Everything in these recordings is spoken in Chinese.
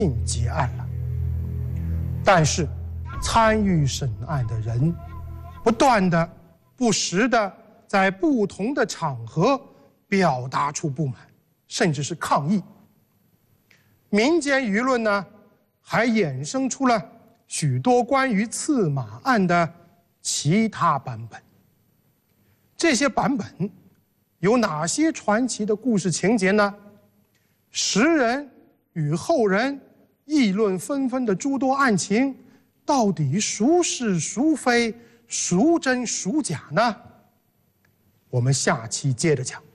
结案了。但是，参与审案的人不断的、不时的在不同的场合表达出不满，甚至是抗议。民间舆论呢，还衍生出了许多关于刺马案的其他版本。这些版本有哪些传奇的故事情节呢？时人与后人议论纷纷的诸多案情，到底孰是孰非、孰真孰假呢？我们下期接着讲。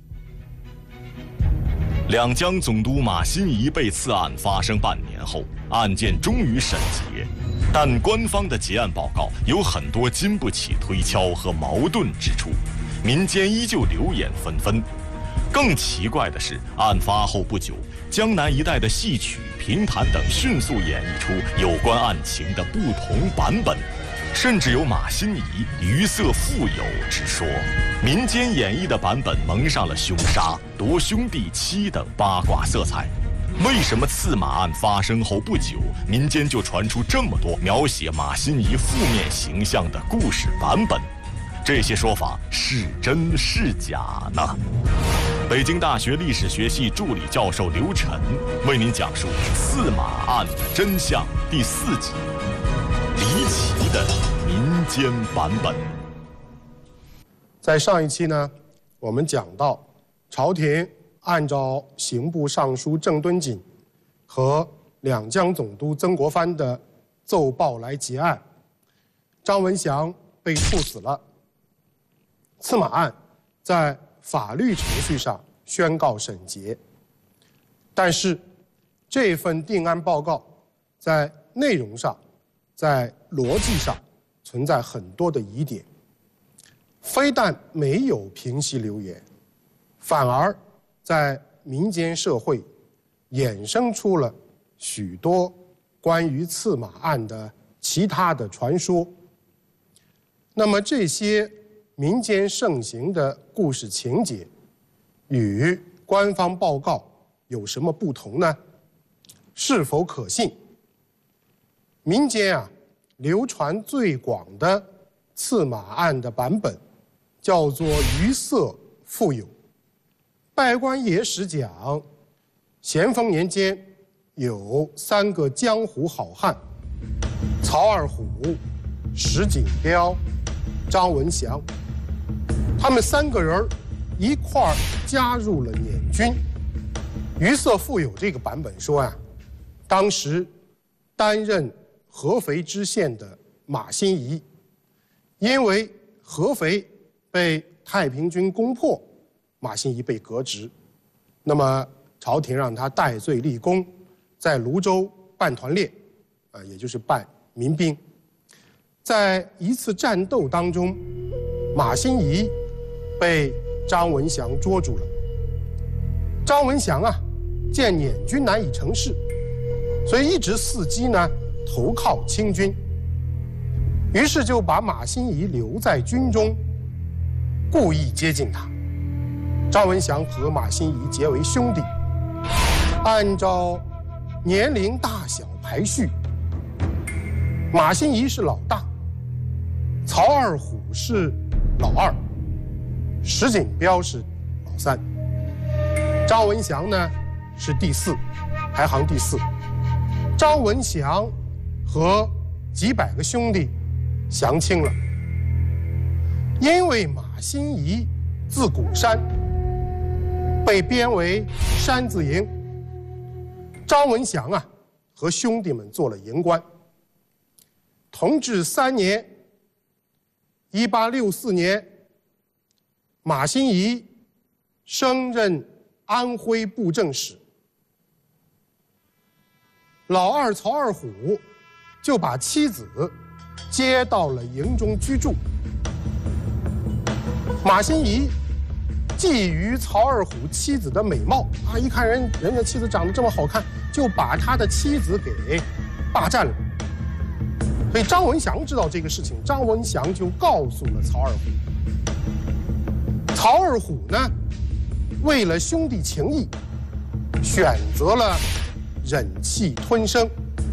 两江总督马新贻被刺案发生半年后，案件终于审结，但官方的结案报告有很多经不起推敲和矛盾之处，民间依旧流言纷纷。更奇怪的是，案发后不久，江南一带的戏曲、评弹等迅速演绎出有关案情的不同版本，甚至有马新贻余色富有之说。民间演绎的版本蒙上了凶杀、夺兄弟妻等八卦色彩。为什么刺马案发生后不久，民间就传出这么多描写马新贻负面形象的故事版本？这些说法是真是假呢？北京大学历史学系助理教授刘晨为您讲述《刺马案的真相》第4集：离奇的民间版本。 在上一期呢，我们讲到朝廷按照刑部尚书郑敦锦和两江总督曾国藩的奏报来结案，张文祥被处死了。刺马案在法律程序上宣告审结，但是这份定案报告在内容上、在逻辑上存在很多的疑点，非但没有平息流言，反而在民间社会衍生出了许多关于刺马案的其他的传说。那么这些民间盛行的故事情节与官方报告有什么不同呢？是否可信？民间流传最广的刺马案的版本叫做余色富有。拜官野史讲，咸丰年间有3个江湖好汉，曹二虎、石景彪、张文祥，他们3个人一块儿加入了捻军。余色富有这个版本说当时担任合肥知县的马新贻，因为合肥被太平军攻破，马新贻被革职，那么朝廷让他戴罪立功，在泸州办团练，也就是办民兵。在一次战斗当中，马新贻被张文祥捉住了。张文祥见捻军难以成事，所以一直伺机投靠清军，于是就把马新贻留在军中，故意接近他。张文祥和马新贻结为兄弟，按照年龄大小排序，马新贻是老大，曹二虎是老二，石景彪是老3，张文祥是第4，排行第4。张文祥和几百个兄弟降清了，因为马新贻字谷山，被编为山字营。张文祥和兄弟们做了营官。同治3年，1864年，马新贻升任安徽布政使，老二曹二虎就把妻子接到了营中居住。马新贻觊觎曹二虎妻子的美貌一看人家妻子长得这么好看，就把他的妻子给霸占了。所以张文祥知道这个事情，张文祥就告诉了曹二虎。曹二虎为了兄弟情谊，选择了忍气吞声。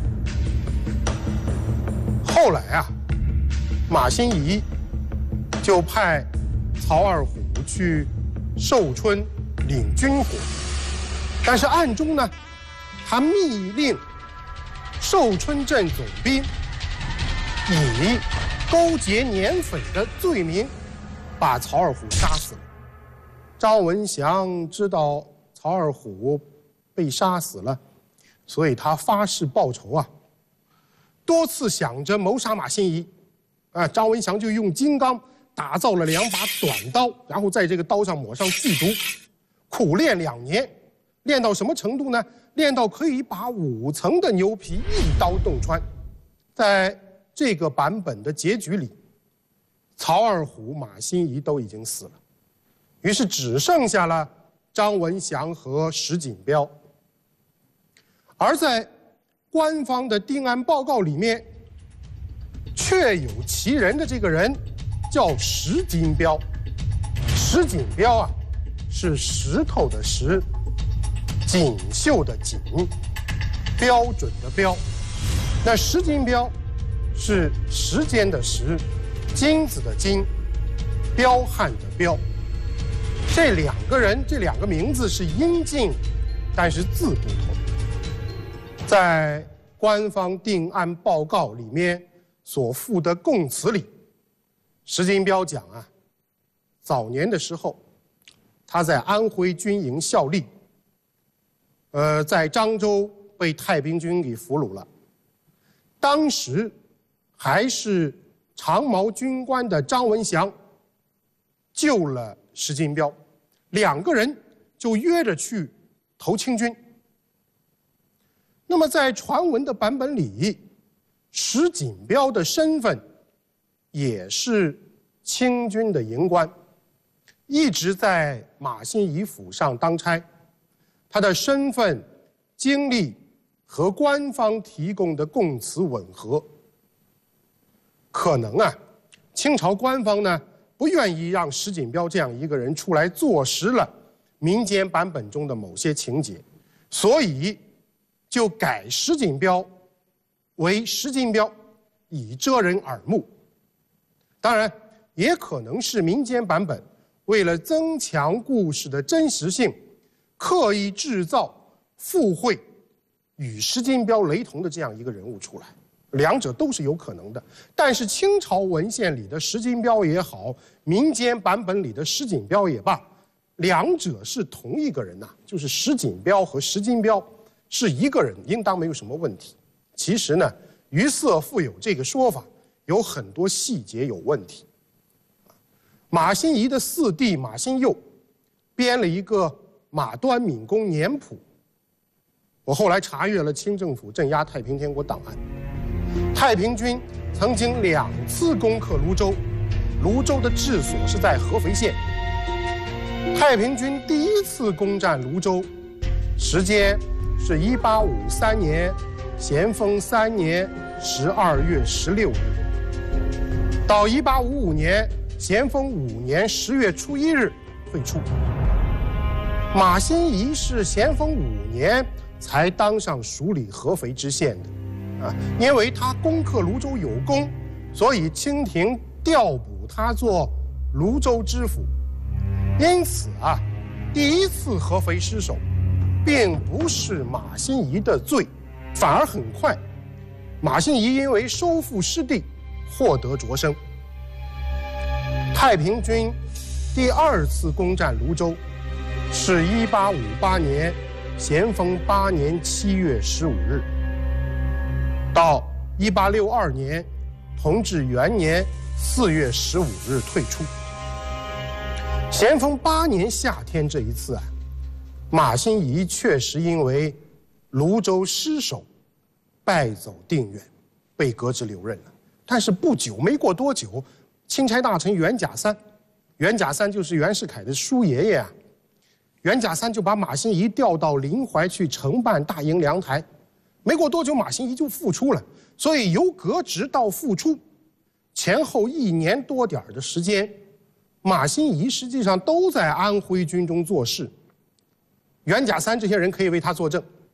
后来啊，马新贻就派曹二虎去寿春领军火，但是暗中呢，他密令寿春镇总兵以勾结捻匪的罪名把曹二虎杀死了。张文祥知道曹二虎被杀死了，所以他发誓报仇啊，多次想着谋杀马新贻。张文祥就用金刚打造了2把短刀，然后在这个刀上抹上剧毒，苦练2年，练到什么程度呢？练到可以把5层的牛皮一刀洞穿。在这个版本的结局里，曹二虎、马新贻都已经死了，于是只剩下了张文祥和石锦标。而在官方的定案报告里面，确有其人的这个人叫石锦标。石锦标啊，是石头的石，锦绣的锦，标准的标。那石锦标是时间的时，金子的金，彪悍的彪。这2个人，这2个名字是音近，但是字不同。在官方定案报告里面所附的供词里，石锦标讲啊，早年的时候，他在安徽军营效力，在漳州被太平军给俘虏了。当时还是长毛军官的张文祥救了石锦标，2个人就约着去投清军。那么在传闻的版本里，石锦标的身份也是清军的营官，一直在马新贻府上当差。他的身份、经历和官方提供的供词吻合。可能啊，清朝官方呢不愿意让石锦标这样一个人出来坐实了民间版本中的某些情节，所以就改石锦标为石锦标，以遮人耳目。当然，也可能是民间版本为了增强故事的真实性，刻意制造附会与石锦标雷同的这样一个人物出来，2者都是有可能的。但是清朝文献里的石锦标也好，民间版本里的石锦标也罢，2者是同一个人呐，就是石锦标和石锦标是一个人，应当没有什么问题。其实呢，于色复有这个说法，有很多细节有问题。马新贻的4弟马新佑编了一个马端闽公年谱，我后来查阅了清政府镇压太平天国档案。太平军曾经2次攻克泸州，泸州的治所是在合肥县。太平军第1次攻占泸州，时间是1853年咸丰3年12月16日，到1855年咸丰5年10月初1日退出。马新贻是咸丰5年才当上署理合肥知县的。因为他攻克泸州有功，所以清廷调补他做泸州知府。因此啊，第1次合肥失守，并不是马新贻的罪，反而很快，马新贻因为收复失地获得擢升。太平军第2次攻占泸州，是1858年咸丰8年7月15日。到1862年同治元年4月15日退出。咸丰8年夏天这一次啊，马新贻确实因为泸州失守败走定远，被革职留任了。但是不久，没过多久，钦差大臣袁甲三，袁甲三就是袁世凯的叔爷爷啊，袁甲三就把马新贻调到临淮去承办大营粮台。没过多久，马新贻就复出了，所以由革职到复出，前后1年多点的时间，马新贻实际上都在安徽军中做事。袁甲三这些人可以为他作证，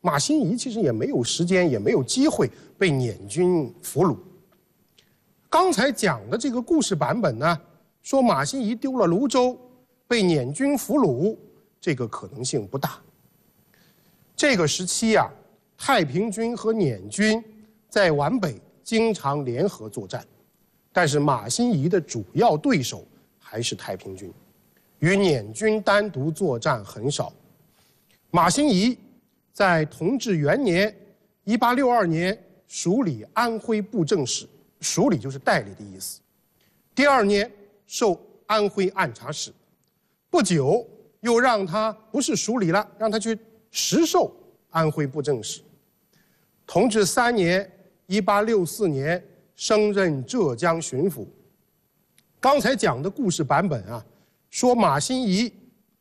马新贻其实也没有时间，也没有机会被捻军俘虏。刚才讲的这个故事版本呢，说马新贻丢了泸州，被捻军俘虏，这个可能性不大。这个时期啊，太平军和捻军在皖北经常联合作战，但是马新贻的主要对手还是太平军，与捻军单独作战很少。马新贻在同治元年1862年署理安徽布政使，署理就是代理的意思。第2年授安徽按察使，不久又让他不是署理了，让他去实授安徽布政使。同治3年1864年升任浙江巡抚。刚才讲的故事版本啊，说马新贻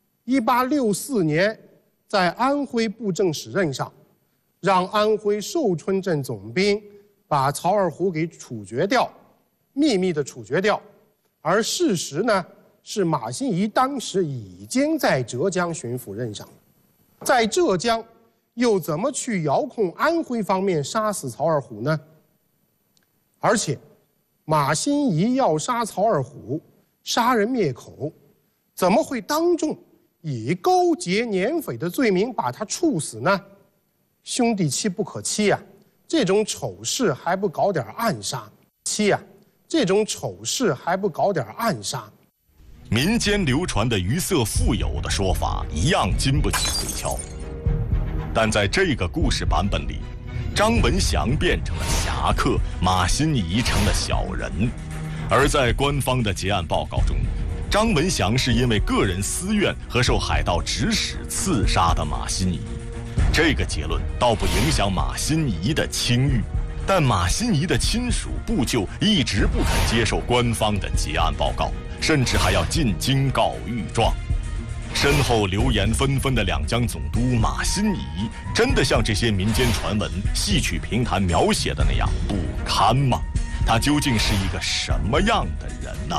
1864年在安徽布政使任上，让安徽寿春镇总兵把曹二胡给处决掉，秘密的处决掉。而事实呢，是马新贻当时已经在浙江巡抚任上，在浙江又怎么去遥控安徽方面杀死曹二虎呢？而且马新贻要杀曹二虎，杀人灭口，怎么会当众以勾结捻匪的罪名把他处死呢？兄弟妻不可欺啊，这种丑事还不搞点暗杀？妻啊，这种丑事还不搞点暗杀？ 民间流传的鱼色富有的说法一样经不起推敲，但在这个故事版本里，张文祥变成了侠客，马新贻成了小人。而在官方的结案报告中，张文祥是因为个人私怨和受海盗指使刺杀的马新贻。这个结论倒不影响马新贻的清誉，但马新贻的亲属部舅一直不肯接受官方的结案报告，甚至还要进京告御状。身后流言纷纷的两江总督马新贻，真的像这些民间传闻、戏曲评弹描写的那样不堪吗？他究竟是一个什么样的人呢？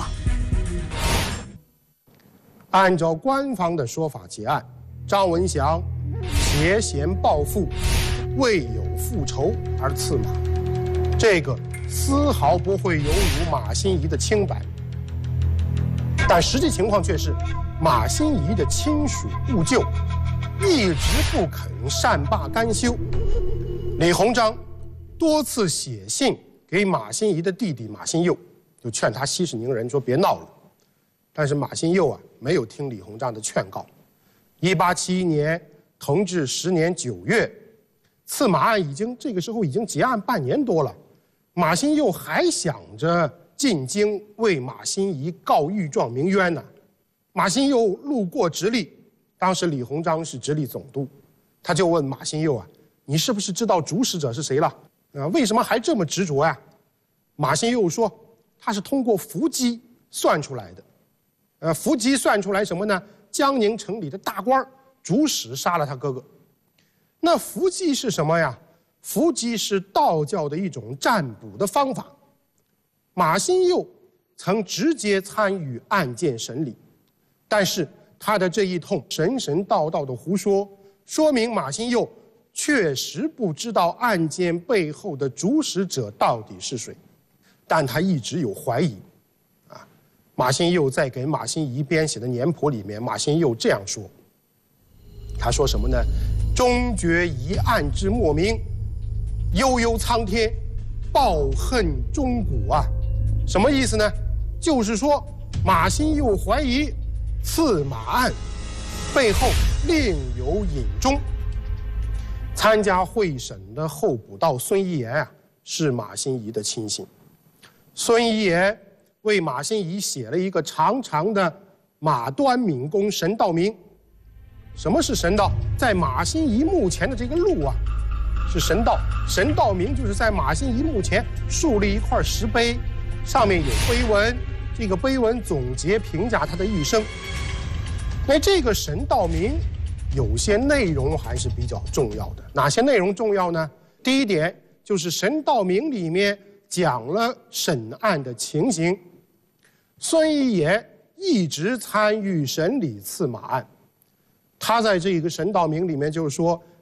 按照官方的说法结案，张文祥挟嫌报复，为有复仇而刺马，这个丝毫不会有辱马新贻的清白。但实际情况却是，马新贻的亲属部舅一直不肯善罢甘休。李鸿章多次写信给马新贻的弟弟马新佑，就劝他息事宁人，说别闹了。但是马新佑啊，没有听李鸿章的劝告。1871年同治10年9月，刺马案这个时候已经结案半年多了，马新佑还想着进京为马新贻告御状鸣冤呢。马新佑路过直隶，当时李鸿章是直隶总督，他就问马新佑啊，你是不是知道主使者是谁了？为什么还这么执着呀？马新佑说，他是通过伏击算出来的。伏击算出来什么呢？江宁城里的大官主使杀了他哥哥。那伏击是什么呀？伏击是道教的一种占卜的方法。马新佑曾直接参与案件审理，但是他的这一通神神道道的胡说，说明马新佑确实不知道案件背后的主使者到底是谁，但他一直有怀疑。马新佑在给马新贻编写的年谱里面，马新佑这样说，他说什么呢？终觉一案之莫名，悠悠苍天，抱恨钟鼓啊！什么意思呢？就是说马新佑怀疑刺马案背后另有隐衷。参加会审的候补道孙一言啊，是马新贻的亲信。孙一言为马新贻写了一个长长的马端闽公神道铭。什么是神道？在马新贻墓前的这个路啊，是神道。神道铭就是在马新贻墓前竖立一块石碑，上面有碑文，这个碑文总结评价他的一生。那这个神道铭有些内容还是比较重要的。哪些内容重要呢？第一点就是神道铭里面讲了审案的情形。孙一言一直参与审理刺马案，他在这个神道铭里面就是说，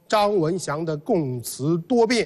张文祥的供词多辩，